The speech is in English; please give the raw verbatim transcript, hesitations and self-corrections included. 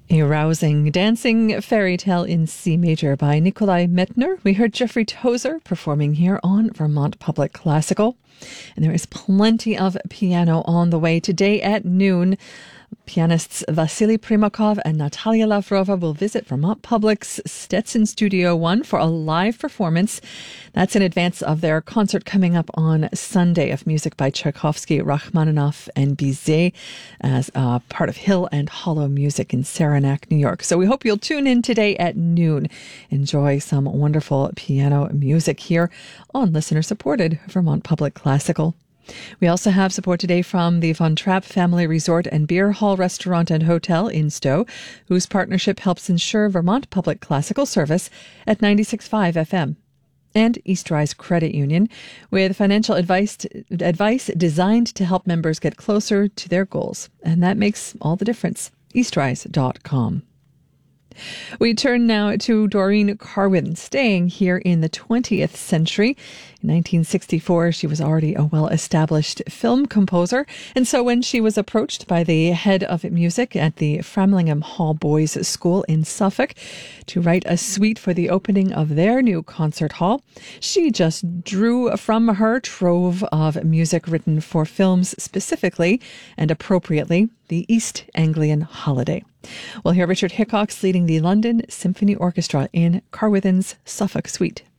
A rousing, dancing fairy tale in C major by Nikolai Metner. We heard Jeffrey Tozer performing here on Vermont Public Classical. And there is plenty of piano on the way today at noon. Pianists Vasily Primakov and Natalia Lavrova will visit Vermont Public's Stetson Studio One for a live performance. That's in advance of their concert coming up on Sunday of music by Tchaikovsky, Rachmaninoff, and Bizet as uh, part of Hill and Hollow Music in Saranac, New York. So we hope you'll tune in today at noon. Enjoy some wonderful piano music here on listener-supported Vermont Public Classical. We also have support today from the Von Trapp Family Resort and Beer Hall Restaurant and Hotel in Stowe, whose partnership helps ensure Vermont Public Classical service at ninety-six point five F M. And Eastrise Credit Union, with financial advice, advice designed to help members get closer to their goals. And that makes all the difference. eastrise dot com. We turn now to Doreen Carwin, staying here in the twentieth century. In nineteen sixty-four, she was already a well-established film composer. And so when she was approached by the head of music at the Framlingham Hall Boys School in Suffolk to write a suite for the opening of their new concert hall, she just drew from her trove of music written for films specifically and appropriately the East Anglian Holiday. We'll hear Richard Hickox leading the London Symphony Orchestra in Carwithin's Suffolk Suite.